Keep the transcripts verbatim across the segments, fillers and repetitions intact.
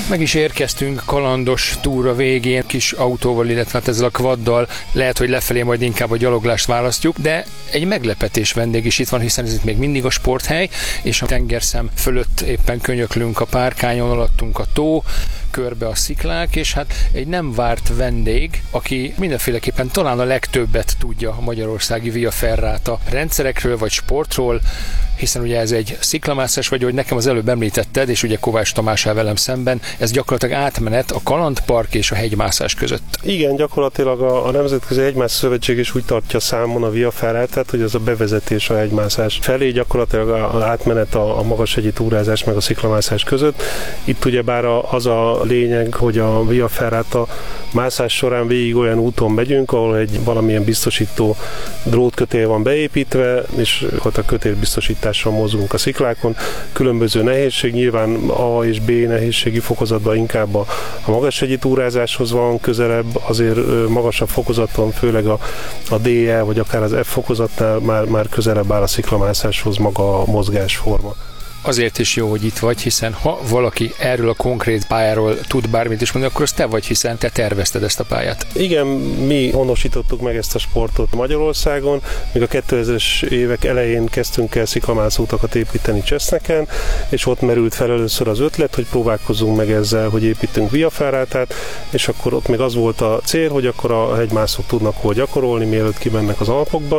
Meg is érkeztünk kalandos túra végén, kis autóval, illetve hát ezzel a quaddal, lehet, hogy lefelé majd inkább a gyaloglást választjuk, de egy meglepetés vendég is itt van, hiszen ez itt még mindig a sporthely, és a tengerszem fölött éppen könyöklünk a párkányon, alattunk a tó, körbe a sziklák, és hát egy nem várt vendég, aki mindenféleképpen talán a legtöbbet tudja a magyarországi Via Ferrata rendszerekről vagy sportról, hiszen ugye ez egy sziklamászás, vagy hogy nekem az előbb említetted, és ugye Kovács Tamás áll velem szemben, ez gyakorlatilag átmenet a kalandpark és a hegymászás között. Igen, gyakorlatilag a, a Nemzetközi Hegymászás Szövetség is úgy tartja számon a Via Ferratát, hogy az a bevezetés a hegymászás felé, gyakorlatilag az átmenet a, a magashegyi túrázás meg a sziklamászás között. Itt ugyebár az a lényeg, hogy a Via Ferrata mászás során végig olyan úton megyünk, ahol egy valamilyen biztosító drótkötél van beépítve, és ott a kötélbiztosítással mozgunk a sziklákon. Különböző nehézség, nyilván A és B nehézségi fokozatban inkább a, a magashegyi túrázáshoz van közelebb, azért magasabb fokozaton, főleg a, a D E vagy akár az F fokozatnál már, már közelebb áll a sziklamászáshoz maga a mozgásforma. Azért is jó, hogy itt vagy, hiszen ha valaki erről a konkrét pályáról tud bármit is mondani, akkor az te vagy, hiszen te tervezted ezt a pályát. Igen, mi honosítottuk meg ezt a sportot Magyarországon, még a kétezres évek elején kezdtünk el sziklamászóutakat építeni Cseszneken, és ott merült fel először az ötlet, hogy próbálkozzunk meg ezzel, hogy építünk Via Ferratát, és akkor ott még az volt a cél, hogy akkor a hegymászók tudnak hol gyakorolni, mielőtt kimennek az Alpokba,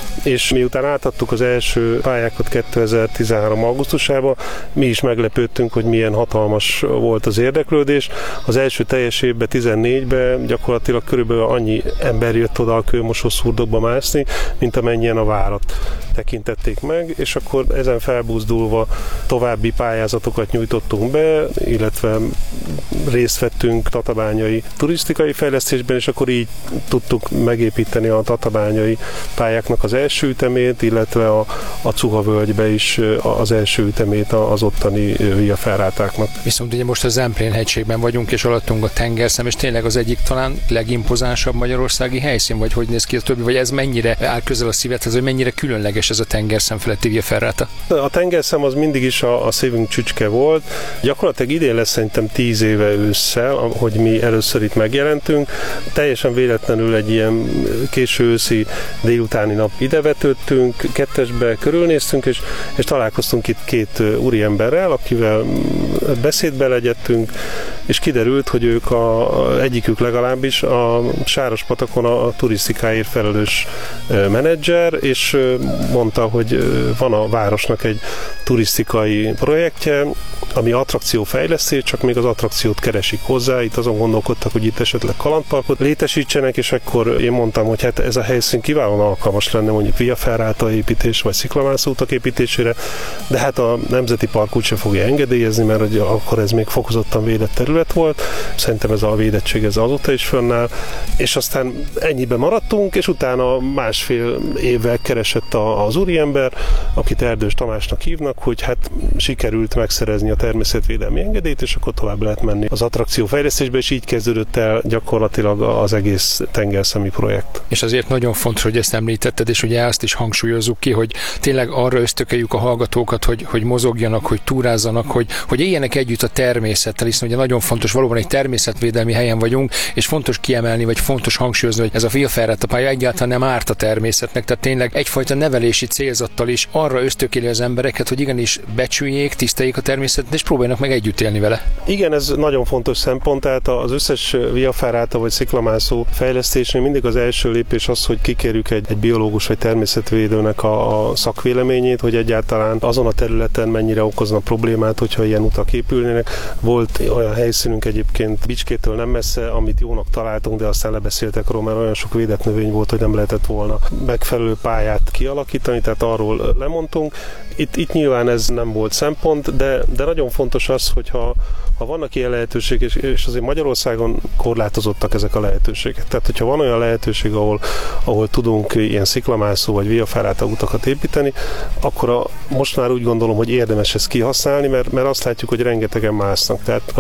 és miután átadtuk az első pályákat kétezer-tizenhárom augusztusában, mi is meglepődtünk, hogy milyen hatalmas volt az érdeklődés. Az első teljes évben, tizennégyben gyakorlatilag körülbelül annyi ember jött oda a kőmosó szurdokba mászni, mint amennyien a várat tekintették meg, és akkor ezen felbuzdulva további pályázatokat nyújtottunk be, illetve részt vettünk tatabányai turisztikai fejlesztésben, és akkor így tudtuk megépíteni a tatabányai pályáknak az első ütemét, illetve a, a Cuha völgybe is az első ütemét az ottani Via Ferratáknak. Viszont ugye most a Zemplén hegységben vagyunk, és alattunk a tengerszem, és tényleg az egyik talán legimpozánsabb magyarországi helyszín, vagy hogy néz ki a többi, vagy ez mennyire áll közel a szívedhez, hogy mennyire különleges ez a tengerszem feletti Via Ferrata? A tengerszem az mindig is a, a szívünk csücske volt. Gyakorlatilag idén lesz szerintem tíz éve ősszel, hogy mi először itt megjelentünk. Teljesen véletlenül egy ilyen késő őszi délutáni nap idevetődtünk, kettesbe körülnéztünk, és, és találkoztunk itt két úriemberrel, akivel beszédbe legyettünk, és kiderült, hogy ők a, egyikük legalábbis a Sárospatakon a, a turisztikáért felelős menedzser, és mondta, hogy van a városnak egy turisztikai projektje, ami attrakciófejlesztés, csak még az attrakciót keresik hozzá. Itt azon gondolkodtak, hogy itt esetleg kalandparkot létesítsenek, és akkor én mondtam, hogy hát ez a helyszín kiválóan alkalmas lenne mondjuk Via Ferrata építés, vagy sziklamászóutak építésére, de hát a Nemzeti Park úgyse fogja engedélyezni, mert hogy akkor ez még fokozottan védett terület volt. Szerintem ez a védettség ez azóta is fönnáll, és aztán ennyiben maradtunk, és utána másfél évvel keresett az úriember, akit Erdős Tamásnak hívnak, hogy hát sikerült megszerezni a természetvédelmi engedélyt, és akkor tovább lehet menni az attrakciófejlesztésbe, és így kezdődött el gyakorlatilag az egész tengerszemi projekt. És azért nagyon fontos, hogy ezt említetted, és ugye azt is hangsúlyozzuk ki, hogy tényleg arra ösztökeljük a hallgatókat, hogy, hogy mozogjanak, hogy túrázzanak, hogy, hogy éljenek együtt a természettel, hiszen ugye nagyon fontos, valóban egy természetvédelmi helyen vagyunk, és fontos kiemelni, vagy fontos hangsúlyozni, hogy ez a Via Ferrata pálya egyáltalán nem árt a természetnek, tehát tényleg egyfajta nevelési célzattal is arra ösztökéli az embereket, hogy igenis becsüljék, tiszteljék a természetet, és próbáljanak meg együtt élni vele. Igen, ez nagyon fontos szempont, tehát az összes Via Ferrata vagy sziklamászó fejlesztésnél mindig az első lépés az, hogy kikérjük egy, egy biológus vagy természetvédőnek a, a szakvéleményét, hogy egyáltalán azon a területen mennyire okozna problémát, hogyha ilyen utak épülnének. Volt olyan helyszínünk egyébként Bicskétől nem messze, amit jónak találtunk, de aztán lebeszéltek róla, mert olyan sok védett növény volt, hogy nem lehetett volna megfelelő pályát kialakítani, tehát arról lemondtunk. Itt, itt nyilván ez nem volt szempont, de, de nagyon fontos az, hogyha ha vannak ilyen lehetőség, és, és azért Magyarországon korlátozottak ezek a lehetőségek. Tehát, hogyha van olyan lehetőség, ahol, ahol tudunk ilyen sziklamászó vagy Via Ferrata utakat építeni, akkor a, most már úgy gondolom, hogy érdemes ezt kihasználni, mert, mert azt látjuk, hogy rengetegen másznak. Tehát a mi tevékenységünk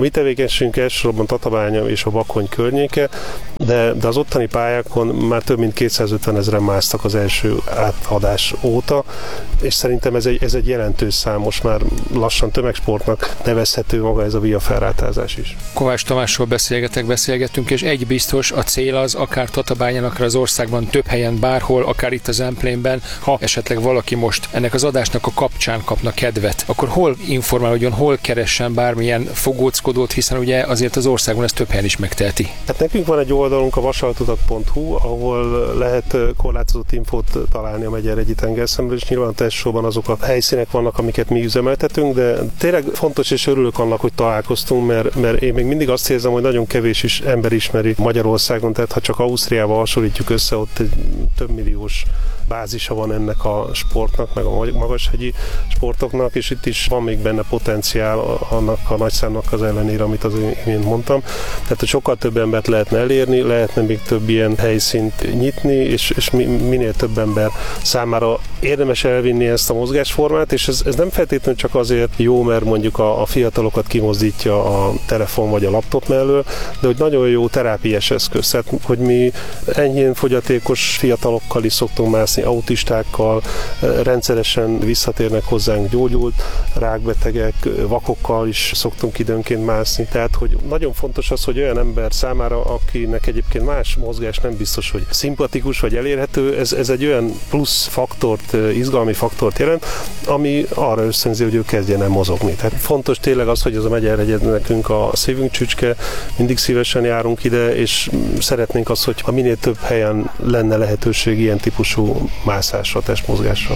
idegesünk elsősorban Tatabánya és a Bakony környéke, de, de az ottani pályákon már több mint kétszázötven ezeren másztak az első átadás óta, és szerintem ez egy, ez egy jelentős szám, most már lassan tömegsportnak nevezhető maga ez a Via Ferratázás is. Kovács Tamásról beszélgetek, beszélgettünk, és egy biztos, a cél az akár Tatabányán, akár az országban több helyen, bárhol, akár itt az Emplénben, ha esetleg valaki most ennek az adásnak a kapcsán kapna kedvet, akkor hol informálódjon, hol keressen bármilyen fogóckodót, hiszen ugye azért az országon ezt több helyen is megteheti. Hát nekünk van egy oldalunk, a vasaltutak pont hu, ahol lehet korlátozott infót találni a Megyerhegyi tengerszemről, és nyilván elsősorban azok a helyszínek vannak, amiket mi üzemeltetünk, de tényleg fontos és örülök annak, hogy találkoztunk, mert, mert én még mindig azt érzem, hogy nagyon kevés is ember ismeri Magyarországon, tehát ha csak Ausztriával hasonlítjuk össze, ott egy több milliós bázisa van ennek a sportnak, meg a magashegyi sportoknak, és itt is van még benne potenciál annak a nagyszámnak az ellenére, amit az én mondtam. Tehát, hogy sokkal több embert lehetne elérni, lehetne még több ilyen helyszínt nyitni, és, és minél több ember számára érdemes elvinni ezt a mozgásformát, és ez, ez nem feltétlenül csak azért jó, mert mondjuk a, a fiatalokat kimozdítja a telefon vagy a laptop mellől, de hogy nagyon jó terápiás eszköz. Tehát, hogy mi enyhén fogyatékos fiatalokkal is szoktunk mászni, autistákkal, rendszeresen visszatérnek hozzánk gyógyult rákbetegek, vakokkal is szoktunk időnként mászni. Tehát, hogy nagyon fontos az, hogy olyan ember számára, akinek egyébként más mozgás nem biztos, hogy szimpatikus vagy elérhető, ez, ez egy olyan plusz faktort, izgalmi faktort jelent, ami arra ösztönzi, hogy ő kezdjen el mozogni. Tehát fontos tényleg az, hogy ez a Megyerhegy nekünk a szívünk csücske, mindig szívesen járunk ide, és szeretnénk azt, hogy a minél több helyen lenne lehetőség ilyen típusú mászásra, testmozgásra.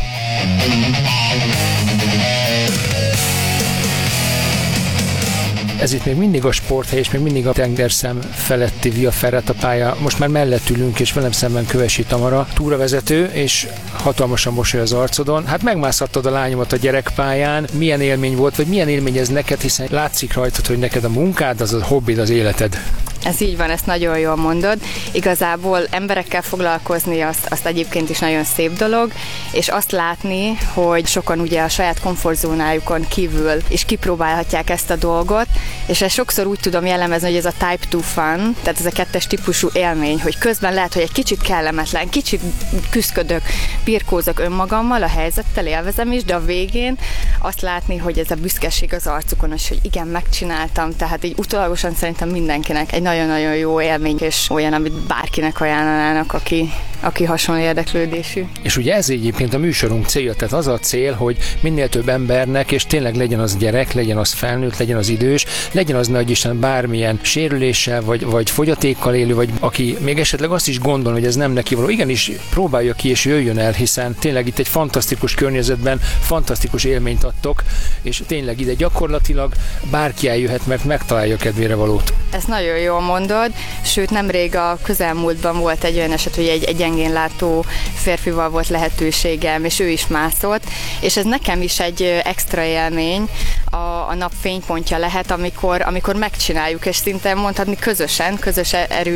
Ez itt még mindig a sporthely, és még mindig a tengerszem feletti Via Ferrata pálya. Most már mellett ülünk, és velem szemben Kövesi Tamara, túravezető, és hatalmasan mosoly az arcodon. Hát megmászhattad a lányomat a gyerekpályán. Milyen élmény volt, vagy milyen élmény ez neked, hiszen látszik rajtad, hogy neked a munkád, az a hobbid, az életed. Ez így van, ezt nagyon jól mondod. Igazából emberekkel foglalkozni, azt, azt egyébként is nagyon szép dolog, és azt látni, hogy sokan ugye a saját komfortzónájukon kívül is kipróbálhatják ezt a dolgot, és ezt sokszor úgy tudom jellemezni, hogy ez a type two fun, tehát ez a kettes típusú élmény, hogy közben lehet, hogy egy kicsit kellemetlen, kicsit küszködök, birkózok önmagammal, a helyzettel élvezem is, de a végén azt látni, hogy ez a büszkeség az arcukon, és hogy igen, megcsináltam, tehát így utólagosan szerintem mindenkinek egy nagyon-nagyon jó élmény, és olyan, amit bárkinek ajánlanának, aki, aki hasonló érdeklődésű. És ugye ez egyébként a műsorunk célja, tehát az a cél, hogy minél több embernek, és tényleg legyen az gyerek, legyen az felnőtt, legyen az idős, legyen az nagy Isten bármilyen sérüléssel, vagy, vagy fogyatékkal élő, vagy aki még esetleg azt is gondol, hogy ez nem neki való, igenis próbálja ki, és jöjjön el, hiszen tényleg itt egy fantasztikus környezetben fantasztikus élményt adtok, és tényleg ide gyakorlatilag bárki eljöhet, mert megtalálja a kedvére valót. Ez nagyon jól mondod, sőt nemrég a közelmúltban volt egy olyan eset, hogy egy, egy gyengén látó férfival volt lehetőségem, és ő is mászott, és ez nekem is egy extra élmény, a, a nap fénypontja lehet, amikor, amikor megcsináljuk, és szinte mondhatni közösen, közös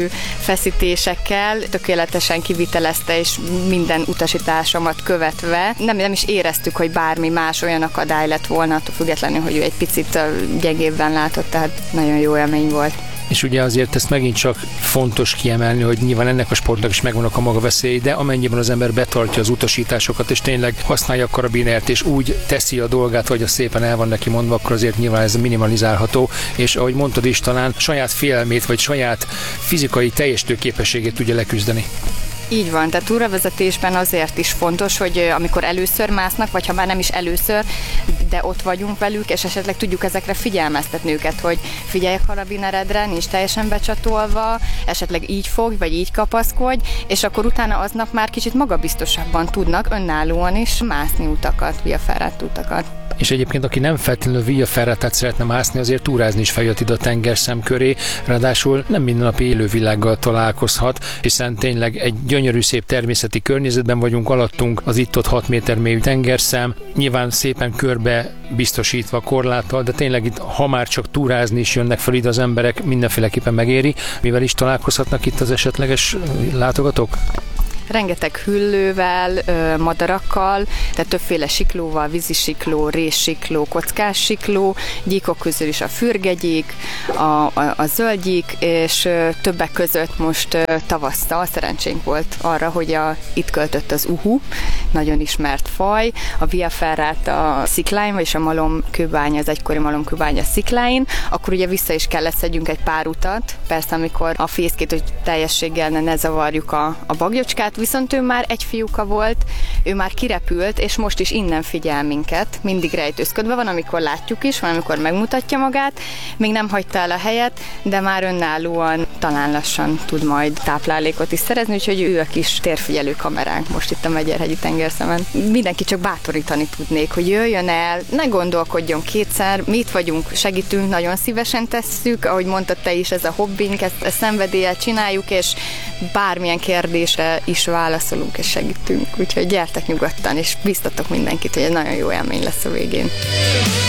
erőfeszítésekkel, tökéletesen kivitelezte, és minden utasításomat követve. Nem, nem is éreztük, hogy bármi más olyan akadály lett volna, attól függetlenül, hogy ő egy picit gyengébben látott, tehát nagyon jó élmény volt. És ugye azért ezt megint csak fontos kiemelni, hogy nyilván ennek a sportnak is megvannak a maga veszélyei, de amennyiben az ember betartja az utasításokat, és tényleg használja a karabinert, és úgy teszi a dolgát, hogy az szépen el van neki mondva, akkor azért nyilván ez minimalizálható, és ahogy mondtad is, talán saját félelmét, vagy saját fizikai teljesítő képességét tudja leküzdeni. Így van, tehát túravezetésben azért is fontos, hogy amikor először másznak, vagy ha már nem is először, de ott vagyunk velük, és esetleg tudjuk ezekre figyelmeztetni őket, hogy figyelj a karabineredre, nincs teljesen becsatolva, esetleg így fogj, vagy így kapaszkodj, és akkor utána aznap már kicsit magabiztosabban tudnak önállóan is mászni utakat, Via Ferrata utakat. És egyébként, aki nem feltétlenül Via Ferratát szeretne mászni, azért túrázni is feljött ide a tengerszem köré, ráadásul nem mindennapi élővilággal találkozhat, hiszen tényleg egy gyönyörű, szép természeti környezetben vagyunk, alattunk az itt-ott hat méter mélyű tengerszem, nyilván szépen körbe biztosítva korláttal, de tényleg itt, ha már csak túrázni is jönnek fel ide az emberek, mindenféleképpen megéri. Mivel is találkozhatnak itt az esetleges látogatók? rengeteg hüllővel, madarakkal, tehát többféle siklóval, vízisikló, réssikló, kockássikló, gyíkok közül is a fürgegyík, a, a, a zöldgyík, és többek között most tavasszal szerencsénk volt arra, hogy a, itt költött az uhu, nagyon ismert faj, a Via Ferrata szikláin, vagyis a malomkőbánya, az egykori malomkőbánya szikláin, akkor ugye vissza is kellett szedjünk egy pár utat, persze amikor a fészkét, hogy teljességgel ne, ne zavarjuk a, a bagyocskát, viszont ő már egy fiúka volt, ő már kirepült, és most is innen figyel minket, mindig rejtőzködve van, amikor látjuk is, van, amikor megmutatja magát, még nem hagyta el a helyet, de már önállóan talán lassan tud majd táplálékot is szerezni, úgyhogy ő a kis térfigyelő kameránk most itt a Megyerhegyi tengerszemen. Mindenki csak bátorítani tudnék, hogy jöjjön el, ne gondolkodjon kétszer, mi itt vagyunk, segítünk, nagyon szívesen tesszük, ahogy mondtad te is, ez a hobbink, ezt, ezt szenvedéllyel csináljuk, és bármilyen kérdésre is válaszolunk és segítünk. Úgyhogy gyertek nyugodtan, és biztatok mindenkit, hogy egy nagyon jó élmény lesz a végén.